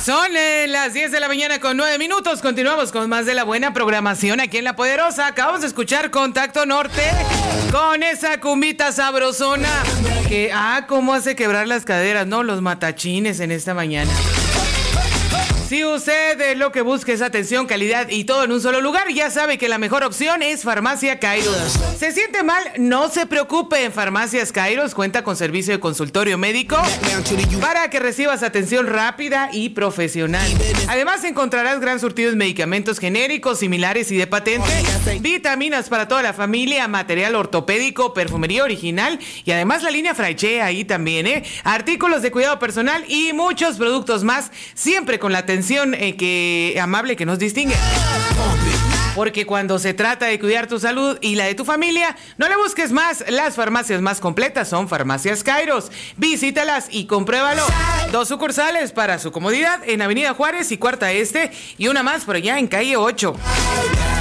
Son las 10 de la mañana con 9 minutos. Continuamos con más de la buena programación aquí en La Poderosa. Acabamos de escuchar Contacto Norte con esa cumbita sabrosona que, cómo hace quebrar las caderas, ¿no? Los matachines en esta mañana. Si usted lo que busca es atención, calidad y todo en un solo lugar, ya sabe que la mejor opción es Farmacia Kairos. ¿Se siente mal? No se preocupe. En Farmacias Kairos cuenta con servicio de consultorio médico para que recibas atención rápida y profesional. Además encontrarás gran surtido de medicamentos genéricos, similares y de patente, vitaminas para toda la familia, material ortopédico, perfumería original y además la línea Fraiche ahí también, artículos de cuidado personal y muchos productos más, siempre con la atención amable que nos distingue. Porque cuando se trata de cuidar tu salud y la de tu familia, no le busques más. Las farmacias más completas son Farmacias Kairos. Visítalas y compruébalo. 2 sucursales para su comodidad en Avenida Juárez y Cuarta Este, y una más por allá en Calle 8.